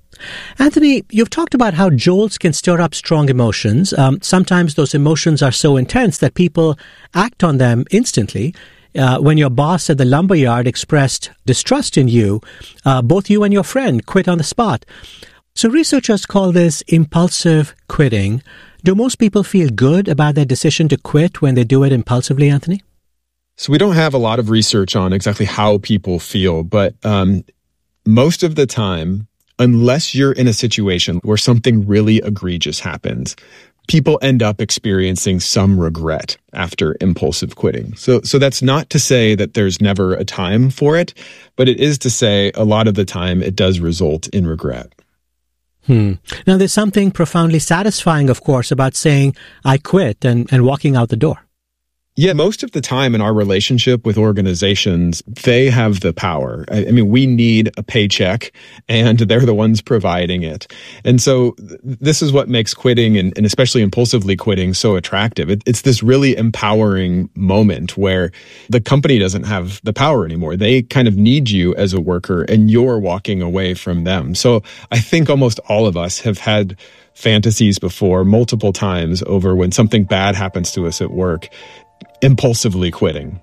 O: Anthony, you've talked about how jolts can stir up strong emotions. Um, sometimes those emotions are so intense that people act on them instantly. Uh, when your boss at the lumberyard expressed distrust in you, uh, both you and your friend quit on the spot. So researchers call this impulsive quitting. Do most people feel good about their decision to quit when they do it impulsively, Anthony?
P: So we don't have a lot of research on exactly how people feel, but um, most of the time, unless you're in a situation where something really egregious happens, people end up experiencing some regret after impulsive quitting. So, so that's not to say that there's never a time for it, but it is to say a lot of the time it does result in regret.
O: Hmm. Now, there's something profoundly satisfying, of course, about saying, I quit and, and walking out the door.
P: Yeah, most of the time in our relationship with organizations, they have the power. I, I mean, we need a paycheck and they're the ones providing it. And so th- this is what makes quitting and, and especially impulsively quitting so attractive. It, it's this really empowering moment where the company doesn't have the power anymore. They kind of need you as a worker and you're walking away from them. So I think almost all of us have had fantasies before multiple times over when something bad happens to us at work, impulsively quitting.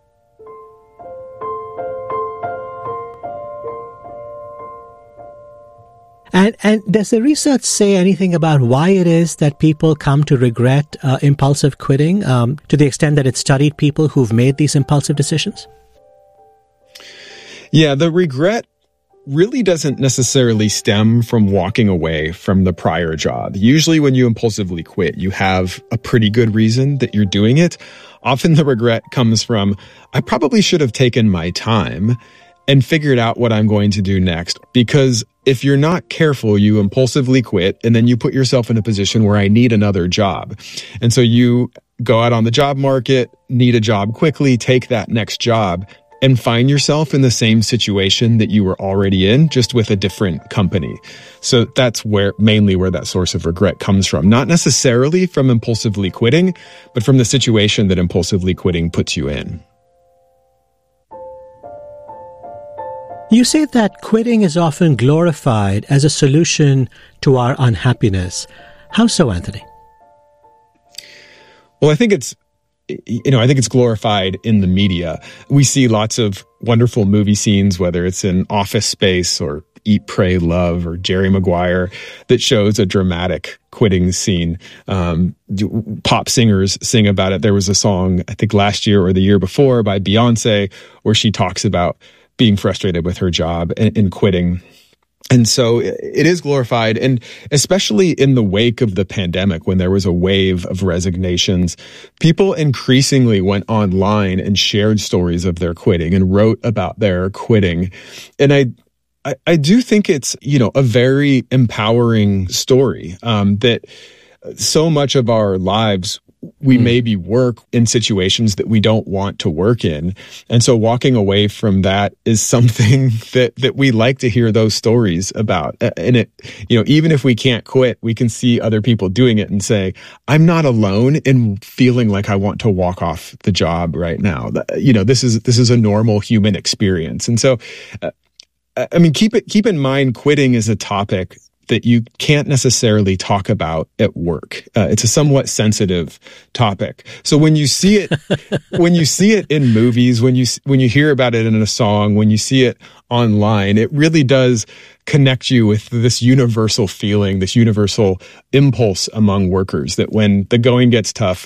O: And and does the research say anything about why it is that people come to regret uh, impulsive quitting, um, to the extent that it studied people who've made these impulsive decisions?
P: Yeah, the regret really doesn't necessarily stem from walking away from the prior job. Usually when you impulsively quit, you have a pretty good reason that you're doing it. Often the regret comes from, I probably should have taken my time and figured out what I'm going to do next. Because if you're not careful, you impulsively quit and then you put yourself in a position where I need another job. And so you go out on the job market, need a job quickly, take that next job, and find yourself in the same situation that you were already in, just with a different company. So that's where mainly where that source of regret comes from. Not necessarily from impulsively quitting, but from the situation that impulsively quitting puts you in.
O: You say that quitting is often glorified as a solution to our unhappiness. How so, Anthony?
P: Well, I think it's You know, I think it's glorified in the media. We see lots of wonderful movie scenes, whether it's in Office Space or Eat, Pray, Love or Jerry Maguire, that shows a dramatic quitting scene. Um, pop singers sing about it. There was a song, I think last year or the year before, by Beyonce, where she talks about being frustrated with her job and, and quitting. And so it is glorified, and especially in the wake of the pandemic, when there was a wave of resignations, people increasingly went online and shared stories of their quitting and wrote about their quitting. And I, I, I do think it's, you know, a very empowering story, um, that so much of our lives we mm. maybe work in situations that we don't want to work in. And so walking away from that is something that, that we like to hear those stories about. And it, you know, even if we can't quit, we can see other people doing it and say, I'm not alone in feeling like I want to walk off the job right now. You know, this is, this is a normal human experience. And so, uh, I mean, keep it, keep in mind, quitting is a topic that you can't necessarily talk about at work. Uh, it's a somewhat sensitive topic. So when you see it, when you see it in movies, when you when you hear about it in a song, when you see it online, it really does connect you with this universal feeling, this universal impulse among workers that when the going gets tough,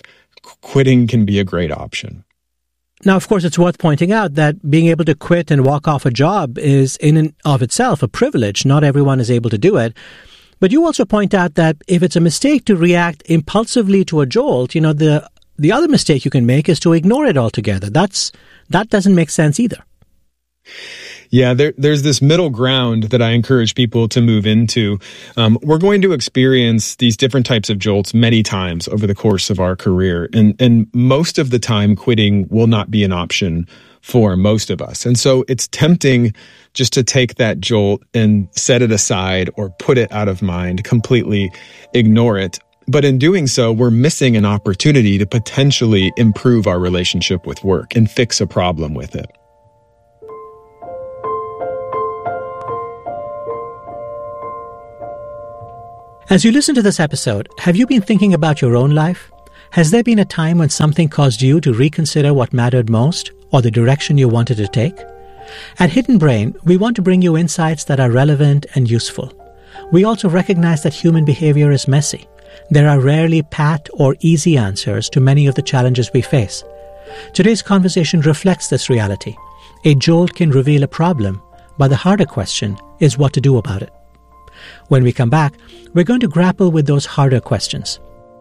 P: quitting can be a great option.
O: Now, of course, it's worth pointing out that being able to quit and walk off a job is in and of itself a privilege. Not everyone is able to do it. But you also point out that if it's a mistake to react impulsively to a jolt, you know, the the other mistake you can make is to ignore it altogether. That's that doesn't make sense either.
P: Yeah, there, there's this middle ground that I encourage people to move into. Um, we're going to experience these different types of jolts many times over the course of our career. And, and most of the time, quitting will not be an option for most of us. And so it's tempting just to take that jolt and set it aside or put it out of mind, completely ignore it. But in doing so, we're missing an opportunity to potentially improve our relationship with work and fix a problem with it.
O: As you listen to this episode, have you been thinking about your own life? Has there been a time when something caused you to reconsider what mattered most or the direction you wanted to take? At Hidden Brain, we want to bring you insights that are relevant and useful. We also recognize that human behavior is messy. There are rarely pat or easy answers to many of the challenges we face. Today's conversation reflects this reality. A jolt can reveal a problem, but the harder question is what to do about it. When we come back, we're going to grapple with those harder questions.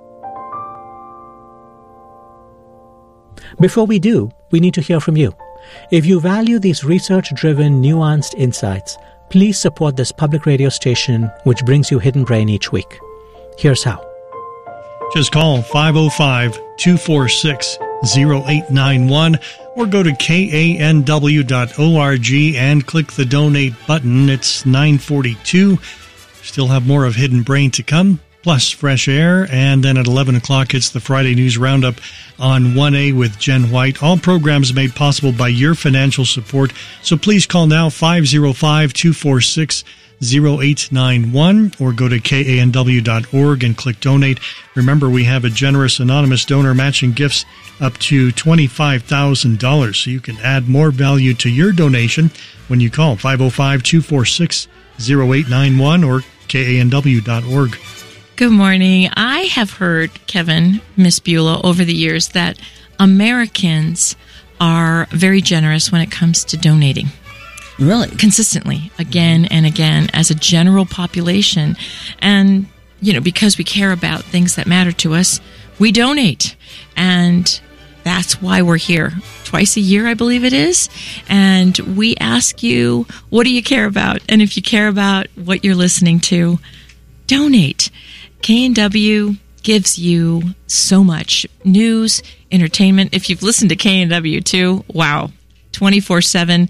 O: Before we do, we need to hear from you. If you value these research-driven, nuanced insights, please support this public radio station which brings you Hidden Brain each week. Here's how.
A: Just call five oh five, two four six, oh eight nine one or go to K A N W dot org and click the donate button. It's nine forty-two. Still have more of Hidden Brain to come, plus fresh air, and then at eleven o'clock it's the Friday News Roundup on one A with Jen White. All programs made possible by your financial support, so please call now five oh five, two four six, oh eight nine one or go to K A N W dot org and click donate. Remember, we have a generous anonymous donor matching gifts up to twenty-five thousand dollars, so you can add more value to your donation when you call five oh five, two four six, oh eight nine one or K A N W dot org.
S: Good morning. I have heard, Kevin, Miss Beulah, over the years that Americans are very generous when it comes to donating.
Q: Really?
S: Consistently, again and again, as a general population. And, you know, because we care about things that matter to us, we donate. And that's why we're here. Twice a year, I believe it is. And we ask you, what do you care about? And if you care about what you're listening to, donate. K N W gives you so much news, entertainment. If you've listened to K N W too, wow, twenty-four seven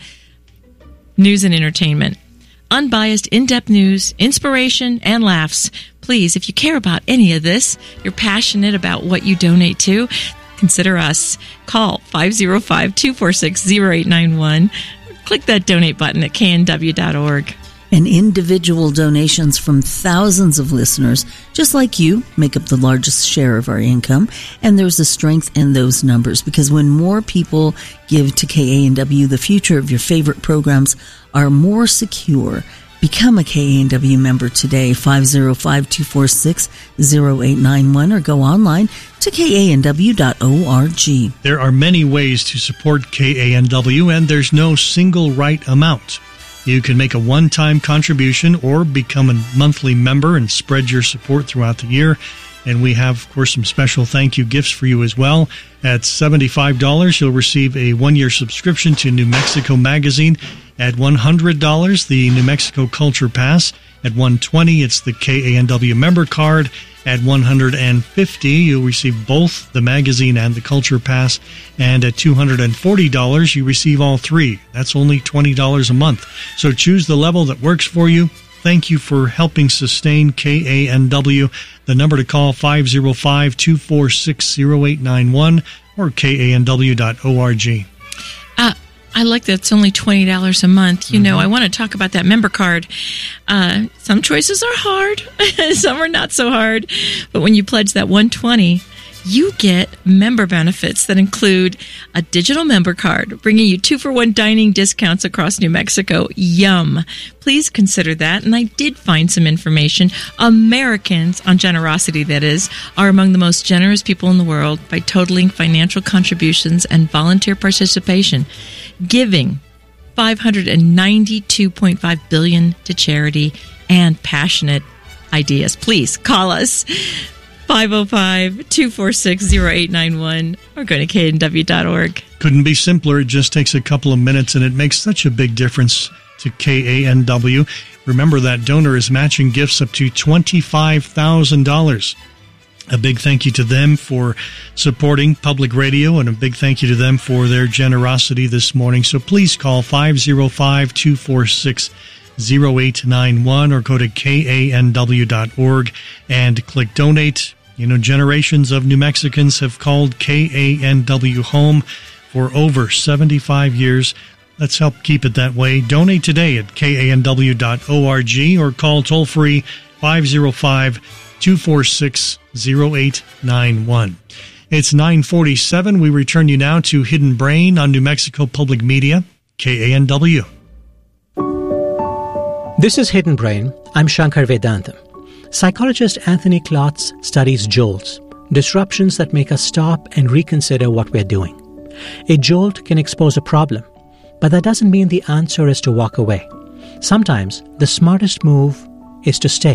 S: news and entertainment. Unbiased, in-depth news, inspiration, and laughs. Please, if you care about any of this, you're passionate about what you donate to, consider us. Call five oh five, two four six, oh eight nine one. Click that donate button at K N W dot org.
Q: And individual donations from thousands of listeners, just like you, make up the largest share of our income. And there's a strength in those numbers because when more people give to K A N W, the future of your favorite programs are more secure. Become a K A N W member today, five oh five, two four six, oh eight nine one, or go online to K A N W dot org.
A: There are many ways to support K A N W, and there's no single right amount. You can make a one-time contribution or become a monthly member and spread your support throughout the year. And we have, of course, some special thank you gifts for you as well. At seventy-five dollars, you'll receive a one-year subscription to New Mexico Magazine. At one hundred dollars, the New Mexico Culture Pass. At one hundred twenty dollars, it's the K A N W member card. At one hundred fifty dollars, you'll receive both the magazine and the Culture Pass. And at two hundred forty dollars, you receive all three. That's only twenty dollars a month. So choose the level that works for you. Thank you for helping sustain K A N W. The number to call, five oh five, two four six, oh eight nine one or K A N W dot org.
S: Uh, I like that it's only twenty dollars a month. You mm-hmm. know, I want to talk about that member card. Uh, some choices are hard, some are not so hard. But when you pledge that one hundred twenty dollars, you get member benefits that include a digital member card, bringing you two-for-one dining discounts across New Mexico. Yum. Please consider that. And I did find some information. Americans, on generosity that is, are among the most generous people in the world by totaling financial contributions and volunteer participation, giving five hundred ninety-two point five billion dollars to charity and passionate ideas. Please call us five oh five, two four six, oh eight nine one or go to K N W dot org.
A: Couldn't be simpler. It just takes a couple of minutes, and it makes such a big difference to K A N W. Remember that donor is matching gifts up to twenty-five thousand dollars. A big thank you to them for supporting public radio, and a big thank you to them for their generosity this morning. So please call five oh five, two four six, oh eight nine one or go to K A N W dot org and click donate. You know, generations of New Mexicans have called K A N W home for over seventy-five years. Let's help keep it that way. Donate today at K A N W dot org or call toll-free five oh five, two four six, oh eight nine one. It's nine forty-seven. We return you now to Hidden Brain on New Mexico Public Media, K A N W.
O: This is Hidden Brain. I'm Shankar Vedantam. Psychologist Anthony Klotz studies jolts, disruptions that make us stop and reconsider what we're doing. A jolt can expose a problem, but that doesn't mean the answer is to walk away. Sometimes the smartest move is to stay.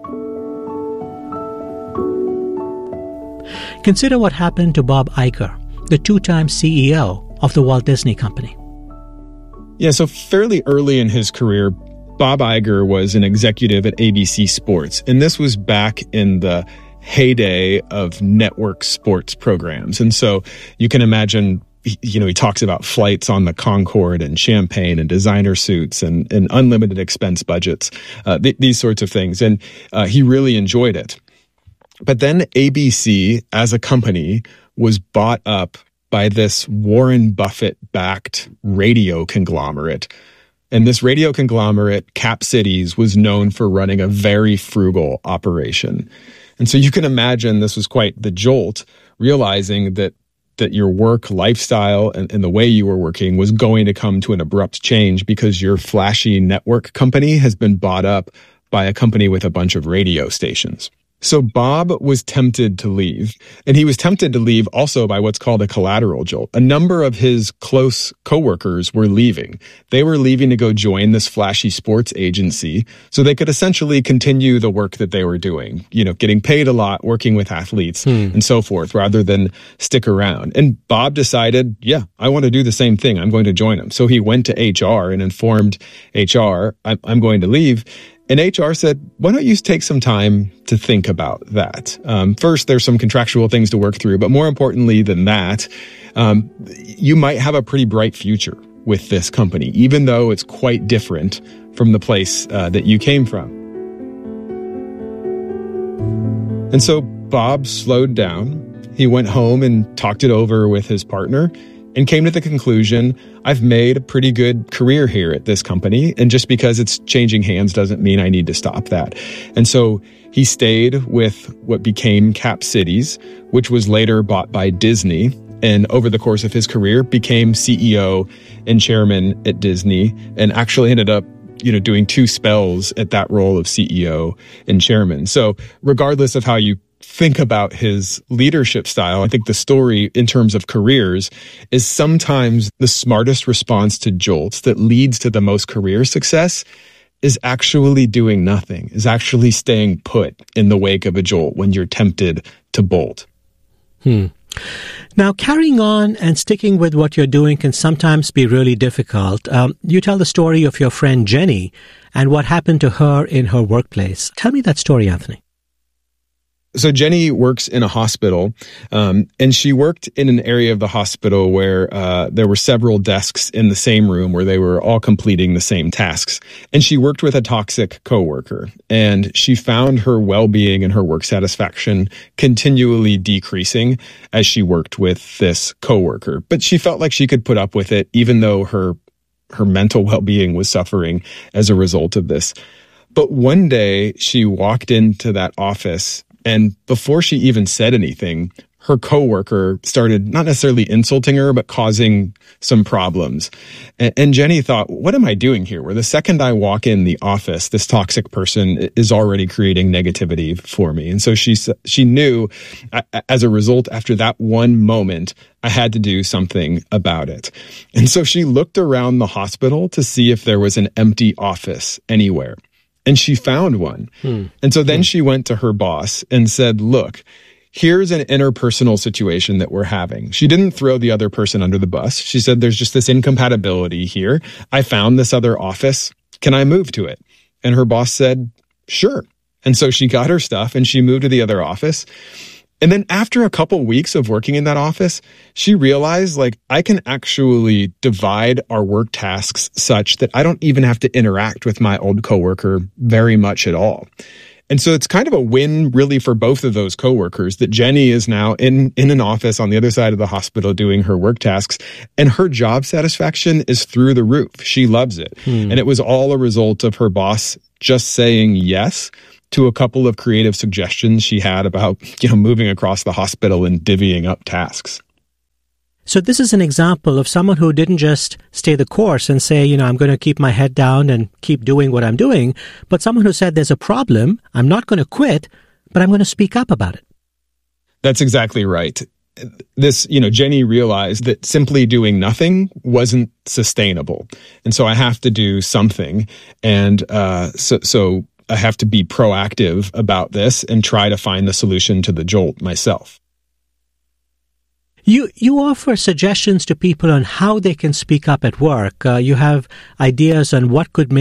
O: Consider what happened to Bob Iger, the two-time C E O of the Walt Disney Company.
P: Yeah, so fairly early in his career, Bob Iger was an executive at A B C Sports, and this was back in the heyday of network sports programs. And so you can imagine, you know, he talks about flights on the Concorde and champagne and designer suits and, and unlimited expense budgets, uh, th- these sorts of things. And uh, he really enjoyed it. But then A B C as a company was bought up by this Warren Buffett-backed radio conglomerate. And this radio conglomerate, Cap Cities, was known for running a very frugal operation. And so you can imagine this was quite the jolt, realizing that that your work lifestyle and, and the way you were working was going to come to an abrupt change because your flashy network company has been bought up by a company with a bunch of radio stations. So Bob was tempted to leave, and he was tempted to leave also by what's called a collateral jolt. A number of his close coworkers were leaving. They were leaving to go join this flashy sports agency so they could essentially continue the work that they were doing, you know, getting paid a lot, working with athletes hmm. and so forth, rather than stick around. And Bob decided, yeah, I want to do the same thing. I'm going to join them. So he went to H R and informed H R, I'm going to leave. And H R said, why don't you take some time to think about that? Um, first, there's some contractual things to work through, but more importantly than that, um, you might have a pretty bright future with this company, even though it's quite different from the place uh, that you came from. And so Bob slowed down. He went home and talked it over with his partner and came to the conclusion, I've made a pretty good career here at this company, and just because it's changing hands doesn't mean I need to stop that. And so he stayed with what became Cap Cities, which was later bought by Disney, and over the course of his career became C E O and chairman at Disney, and actually ended up you know, doing two spells at that role of C E O and chairman. So regardless of how you think about his leadership style, I think the story in terms of careers is sometimes the smartest response to jolts that leads to the most career success is actually doing nothing, is actually staying put in the wake of a jolt when you're tempted to bolt.
O: Hmm. Now, carrying on and sticking with what you're doing can sometimes be really difficult. Um, you tell the story of your friend Jenny and what happened to her in her workplace. Tell me that story, Anthony.
P: So Jenny works in a hospital, um, and she worked in an area of the hospital where uh, there were several desks in the same room where they were all completing the same tasks. And she worked with a toxic coworker, and she found her well-being and her work satisfaction continually decreasing as she worked with this coworker. But she felt like she could put up with it, even though her her mental well-being was suffering as a result of this. But one day she walked into that office, and before she even said anything, her coworker started not necessarily insulting her, but causing some problems. And, and Jenny thought, what am I doing here? Where the second I walk in the office, this toxic person is already creating negativity for me. And so she, she knew as a result, after that one moment, I had to do something about it. And so she looked around the hospital to see if there was an empty office anywhere. And she found one. Hmm. And so then hmm. she went to her boss and said, look, here's an interpersonal situation that we're having. She didn't throw the other person under the bus. She said, there's just this incompatibility here. I found this other office. Can I move to it? And her boss said, sure. And so she got her stuff and she moved to the other office. And then after a couple weeks of working in that office, she realized, like, I can actually divide our work tasks such that I don't even have to interact with my old coworker very much at all. And so it's kind of a win really for both of those coworkers that Jenny is now in, in an office on the other side of the hospital doing her work tasks, and her job satisfaction is through the roof. She loves it. Hmm. And it was all a result of her boss just saying yes to a couple of creative suggestions she had about, you know, moving across the hospital and divvying up tasks.
O: So this is an example of someone who didn't just stay the course and say, you know, I'm going to keep my head down and keep doing what I'm doing, but someone who said there's a problem, I'm not going to quit, but I'm going to speak up about it.
P: That's exactly right. This, you know, Jenny realized that simply doing nothing wasn't sustainable. And so I have to do something. And uh, so, so I have to be proactive about this and try to find the solution to the jolt myself.
O: You you offer suggestions to people on how they can speak up at work. Uh, you have ideas on what could make